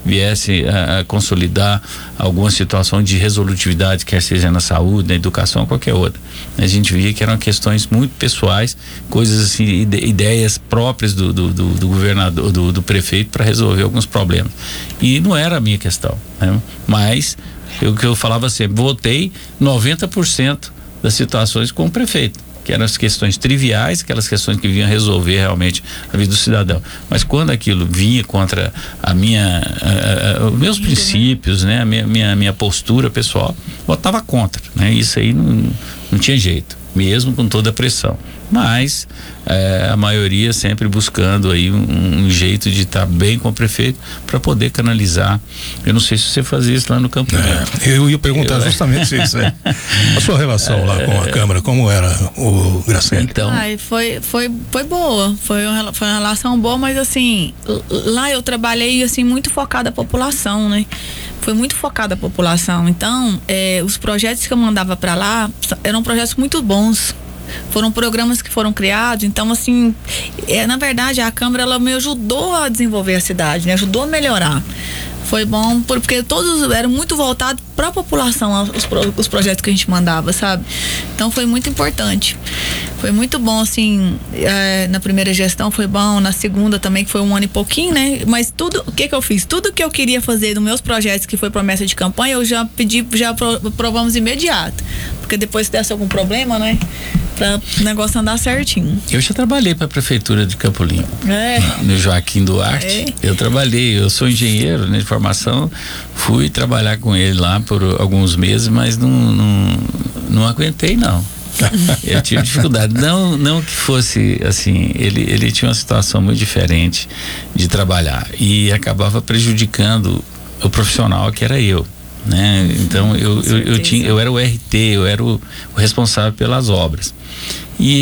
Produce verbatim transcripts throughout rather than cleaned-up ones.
viesse a, a consolidar alguma situação de resolutividade, quer seja na saúde, na educação, qualquer outra. A gente via que eram questões muito pessoais, coisas assim, ide, ideias próprias do, do, do, do governador, do, do prefeito para resolver alguns problemas. E não era a minha questão, né? Mas o que eu falava sempre, votei noventa por cento das situações com o prefeito, que eram as questões triviais, aquelas questões que vinham resolver realmente a vida do cidadão. Mas quando aquilo vinha contra a minha, a, a, os meus princípios, né, a minha, minha, minha postura pessoal, votava contra, né? Isso aí não, não tinha jeito, mesmo com toda a pressão. Mas é, a maioria sempre buscando aí um, um jeito de estar tá bem com o prefeito para poder canalizar. Eu não sei se você fazia isso lá no Campo Limpo. É, eu ia perguntar eu, justamente isso, né? A sua relação é, lá com a Câmara, como era, o Graciele? Então, Ai, foi, foi, foi boa, foi uma, foi uma relação boa, mas assim, lá eu trabalhei assim muito focada a população, né? Foi muito focada a população. Então, é, os projetos que eu mandava para lá eram projetos muito bons. Foram programas que foram criados, então assim, é, na verdade a Câmara ela me ajudou a desenvolver a cidade, né? Ajudou a melhorar. Foi bom porque todos eram muito voltados para a população, os, os projetos que a gente mandava, sabe? Então foi muito importante. Foi muito bom, assim, é, na primeira gestão foi bom, na segunda também, que foi um ano e pouquinho, né? Mas tudo, o que que eu fiz? Tudo que eu queria fazer nos meus projetos, que foi promessa de campanha, eu já pedi, já provamos imediato. Porque depois se desse algum problema, né? Pra o negócio andar certinho. Eu já trabalhei para a prefeitura de Campo Limpo, é. no Joaquim Duarte. É. Eu trabalhei, eu sou engenheiro, né, de formação, fui trabalhar com ele lá por alguns meses, mas não, não, não aguentei não. Eu tive dificuldade, não, não que fosse assim, ele, ele tinha uma situação muito diferente de trabalhar e acabava prejudicando o profissional que era eu, né? Então eu, eu, eu, tinha, eu era o R T, eu era o, o responsável pelas obras e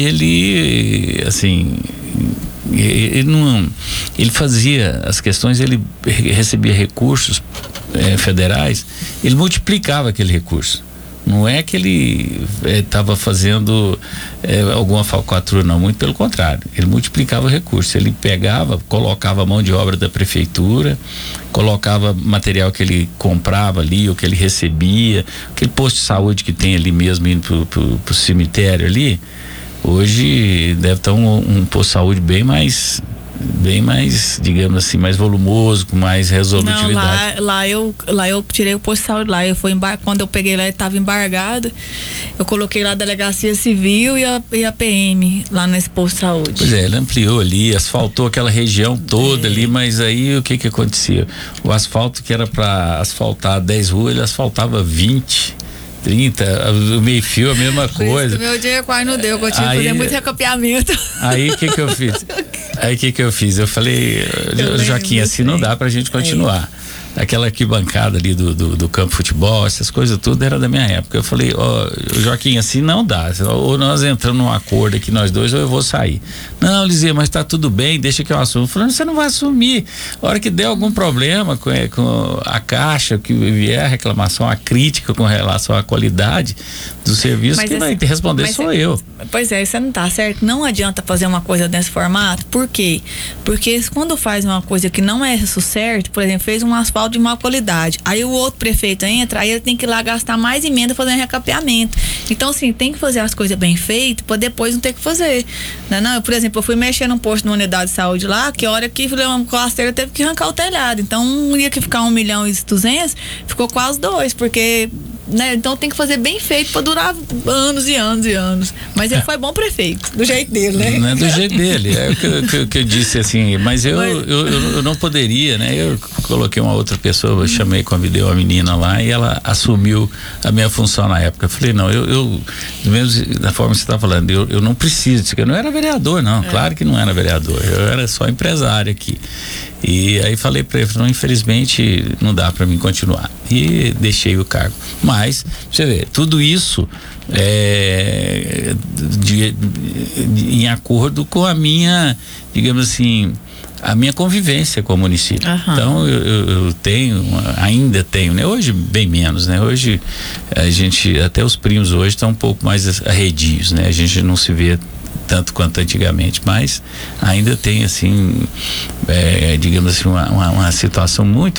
ele, assim, ele não, ele fazia as questões, ele recebia recursos eh, federais, ele multiplicava aquele recurso. Não é que ele estava eh, fazendo eh, alguma falcatrua, não, muito pelo contrário, ele multiplicava o recurso, ele pegava, colocava a mão de obra da prefeitura, colocava material que ele comprava ali, ou que ele recebia, aquele posto de saúde que tem ali mesmo indo pro, pro, pro cemitério ali, hoje deve estar um, um posto de saúde bem mais bem mais, digamos assim, mais volumoso, com mais resolutividade. Não, lá, lá, eu, lá eu tirei o posto de saúde lá, eu fui embar... quando eu peguei lá, ele estava embargado, eu coloquei lá a delegacia civil e a, e a P M lá nesse posto de saúde. Pois é, ele ampliou ali, asfaltou aquela região toda é. ali, mas aí o que que acontecia? O asfalto que era para asfaltar dez ruas, ele asfaltava vinte, trinta, o meio fio a mesma coisa. Meu dia quase não deu, eu tive que fazer muito recapeamento. Aí o que que eu fiz? Aí o que que eu fiz? Eu falei, eu Joaquim, assim não dá pra gente continuar. É. Aquela arquibancada ali do, do, do campo de futebol, essas coisas tudo era da minha época. Eu falei, ó, oh, Joaquim, assim não dá. Ou nós entramos num acordo aqui, nós dois, ou eu vou sair. Não, Lizia, mas tá tudo bem, deixa que eu assumo. Falando, você não vai assumir. A hora que der algum problema com, com a caixa, que vier a reclamação, a crítica com relação à qualidade do serviço, mas quem esse, vai te responder sou é, eu. Pois é, isso não tá certo. Não adianta fazer uma coisa desse formato. Por quê? Porque quando faz uma coisa que não é isso certo, por exemplo, fez um asfalto de má qualidade, aí o outro prefeito entra, aí ele tem que ir lá gastar mais emenda fazendo recapeamento. Então, assim, tem que fazer as coisas bem feitas pra depois não ter que fazer. Não, não, por exemplo, eu fui mexer num posto numa unidade de saúde lá, que a hora que uma costeira teve que arrancar o telhado. Então, um ia que ficar um milhão e duzentos, ficou quase dois, porque né? Então tem que fazer bem feito para durar anos e anos e anos. Mas ele foi bom prefeito, do jeito dele, né? Não é do jeito dele, é o que, que, que eu disse assim, mas eu, mas... Eu, eu, eu não poderia, né? Eu coloquei uma outra pessoa, eu chamei, convidei uma menina lá e ela assumiu a minha função na época. Eu falei, não, eu, eu mesmo da forma que você está falando, eu, eu não preciso disso, eu não era vereador, não, é. Claro que não era vereador, eu era só empresário aqui. E aí falei para ele, não, infelizmente não dá para mim continuar. E deixei o cargo. Mas, você vê, tudo isso é de, de, em acordo com a minha, digamos assim, a minha convivência com o município. Uhum. Então eu, eu, eu tenho, ainda tenho, né? Hoje bem menos, né? Hoje a gente, até os primos hoje estão um pouco mais arredios, né? A gente não se vê tanto quanto antigamente, mas ainda tem assim, é, digamos assim, uma, uma, uma situação muito